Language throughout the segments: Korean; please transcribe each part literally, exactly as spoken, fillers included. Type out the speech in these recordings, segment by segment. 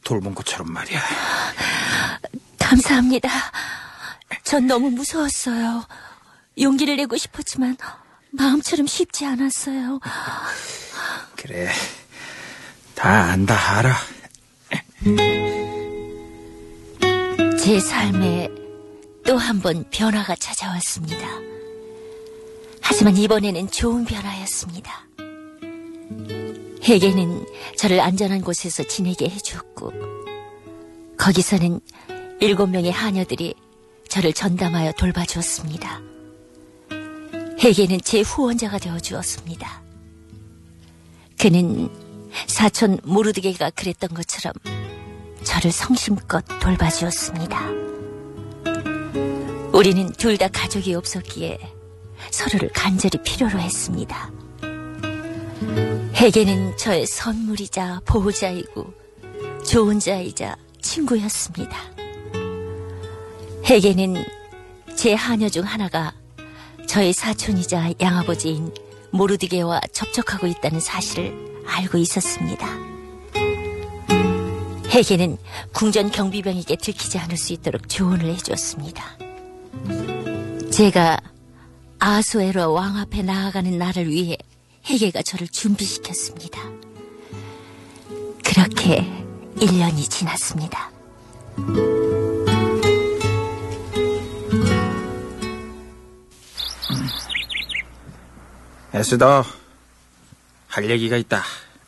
돌본 것처럼 말이야. 감사합니다. 전 너무 무서웠어요. 용기를 내고 싶었지만 마음처럼 쉽지 않았어요. 그래, 다 안다 알아. 제 삶에 또 한 번 변화가 찾아왔습니다. 하지만 이번에는 좋은 변화였습니다. 해계는 저를 안전한 곳에서 지내게 해주었고, 거기서는 일곱 명의 하녀들이 저를 전담하여 돌봐주었습니다. 해계는 제 후원자가 되어주었습니다. 그는 사촌 모르드게가 그랬던 것처럼 저를 성심껏 돌봐주었습니다. 우리는 둘 다 가족이 없었기에 서로를 간절히 필요로 했습니다. 해계는 저의 선물이자 보호자이고 좋은 자이자 친구였습니다. 해계는 제 하녀 중 하나가 저의 사촌이자 양아버지인 모르드게와 접촉하고 있다는 사실을 알고 있었습니다. 해계는 궁전 경비병에게 들키지 않을 수 있도록 조언을 해주었습니다. 제가 아수에로 왕 앞에 나아가는 날을 위해 해계가 저를 준비시켰습니다. 그렇게 일 년이 지났습니다. 에스더, 할 얘기가 있다.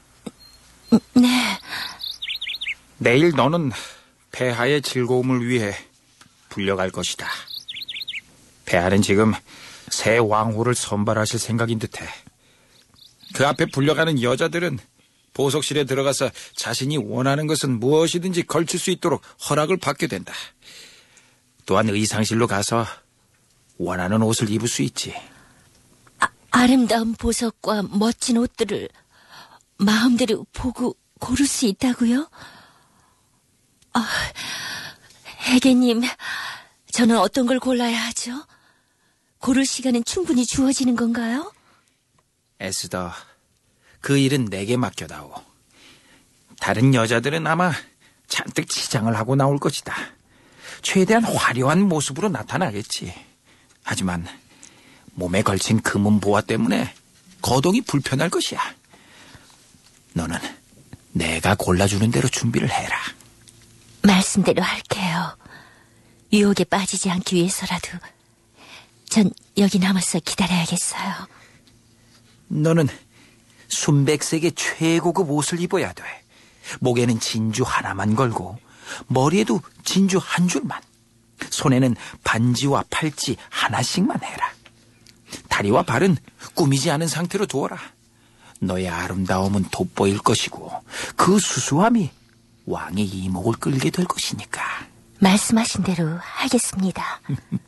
네. 내일 너는 폐하의 즐거움을 위해 불려갈 것이다. 폐하는 지금 새 왕후를 선발하실 생각인 듯해. 그 앞에 불려가는 여자들은 보석실에 들어가서 자신이 원하는 것은 무엇이든지 걸칠 수 있도록 허락을 받게 된다. 또한 의상실로 가서 원하는 옷을 입을 수 있지. 아, 아름다운 보석과 멋진 옷들을 마음대로 보고 고를 수 있다고요? 아, 해계님, 저는 어떤 걸 골라야 하죠? 고를 시간은 충분히 주어지는 건가요? 에스더, 그 일은 내게 맡겨다오. 다른 여자들은 아마 잔뜩 치장을 하고 나올 것이다. 최대한 화려한 모습으로 나타나겠지. 하지만 몸에 걸친 금은 보화 때문에 거동이 불편할 것이야. 너는 내가 골라주는 대로 준비를 해라. 말씀대로 할게요. 유혹에 빠지지 않기 위해서라도 전 여기 남아서 기다려야겠어요. 너는 순백색의 최고급 옷을 입어야 돼. 목에는 진주 하나만 걸고 머리에도 진주 한 줄만. 손에는 반지와 팔찌 하나씩만 해라. 다리와 발은 꾸미지 않은 상태로 두어라. 너의 아름다움은 돋보일 것이고 그 수수함이 왕의 이목을 끌게 될 것이니까. 말씀하신 대로 하겠습니다.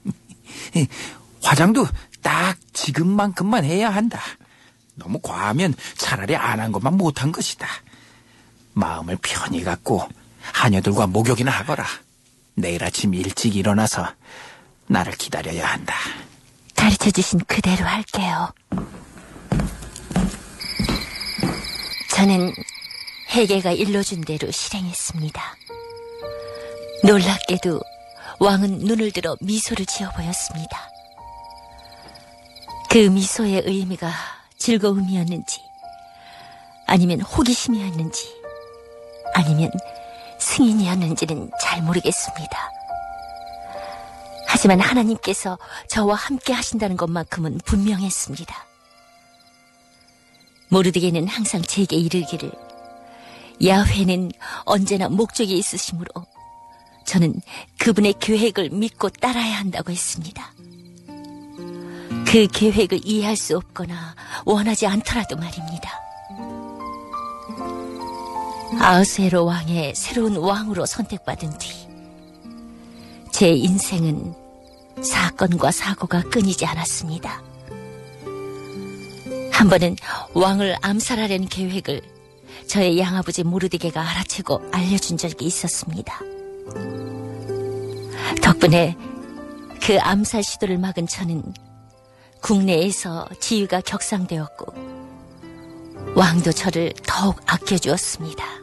화장도 딱 지금만큼만 해야 한다. 너무 과하면 차라리 안 한 것만 못한 것이다. 마음을 편히 갖고 하녀들과 목욕이나 하거라. 내일 아침 일찍 일어나서 나를 기다려야 한다. 가르쳐주신 그대로 할게요. 저는 해계가 일러준 대로 실행했습니다. 놀랍게도 왕은 눈을 들어 미소를 지어 보였습니다. 그 미소의 의미가 즐거움이었는지, 아니면 호기심이었는지, 아니면 승인이었는지는 잘 모르겠습니다. 하지만 하나님께서 저와 함께 하신다는 것만큼은 분명했습니다. 모르드게는 항상 제게 이르기를, 야훼는 언제나 목적이 있으시므로 저는 그분의 계획을 믿고 따라야 한다고 했습니다. 그 계획을 이해할 수 없거나 원하지 않더라도 말입니다. 아흐수에로 왕의 새로운 왕으로 선택받은 뒤 제 인생은 사건과 사고가 끊이지 않았습니다. 한 번은 왕을 암살하려는 계획을 저의 양아버지 모르드게가 알아채고 알려준 적이 있었습니다. 덕분에 그 암살 시도를 막은 저는 국내에서 지위가 격상되었고 왕도 저를 더욱 아껴주었습니다.